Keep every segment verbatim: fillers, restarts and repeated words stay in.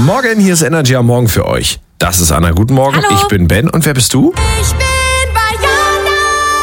Morgen, hier ist Energy am Morgen für euch. Das ist Anna, guten Morgen. Hallo. Ich bin Ben und wer bist du? Ich bin Vajana.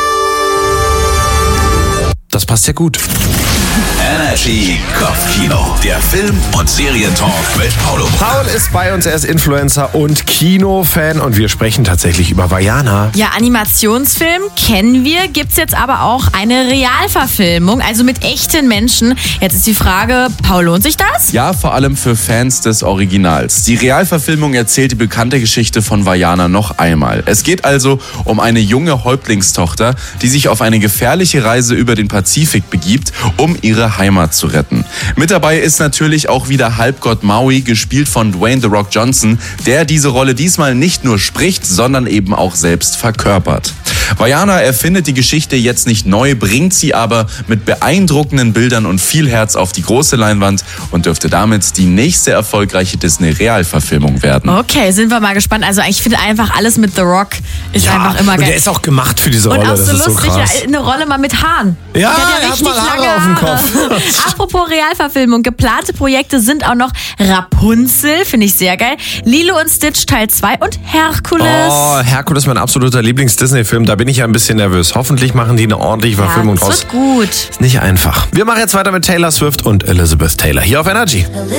Das passt ja gut. Energy Kopfkino, der Film- und Serientalk mit Paulo. Paul ist bei uns, er ist Influencer und Kinofan und wir sprechen tatsächlich über Vajana. Ja, Animationsfilm kennen wir, gibt's jetzt aber auch eine Realverfilmung, also mit echten Menschen. Jetzt ist die Frage, Paul, lohnt sich das? Ja, vor allem für Fans des Originals. Die Realverfilmung erzählt die bekannte Geschichte von Vajana noch einmal. Es geht also um eine junge Häuptlingstochter, die sich auf eine gefährliche Reise über den Pazifik begibt, um ihre Heimat zu retten. Mit dabei ist natürlich auch wieder Halbgott Maui, gespielt von Dwayne The Rock Johnson, der diese Rolle diesmal nicht nur spricht, sondern eben auch selbst verkörpert. Vajana erfindet die Geschichte jetzt nicht neu, bringt sie aber mit beeindruckenden Bildern und viel Herz auf die große Leinwand und dürfte damit die nächste erfolgreiche Disney-Realverfilmung werden. Okay, sind wir mal gespannt. Also ich finde einfach alles mit The Rock ist Ja, einfach immer und geil. der ist auch gemacht für diese Rolle, Und auch das so ist so lustig, krass. ja, eine Rolle mal mit Haaren. Ja, Der er ja hat richtig mal Haare lange auf dem Kopf. Haare. Apropos Realverfilmung, geplante Projekte sind auch noch Rapunzel, finde ich sehr geil, Lilo und Stitch Teil zwei und Herkules. Oh, Herkules ist mein absoluter Lieblings-Disney-Film, da bin ich ja ein bisschen nervös. Hoffentlich machen die eine ordentliche Verfilmung ja, das draus. wird gut. Ist nicht einfach. Wir machen jetzt weiter mit Taylor Swift und Elizabeth Taylor hier auf Energy. Elizabeth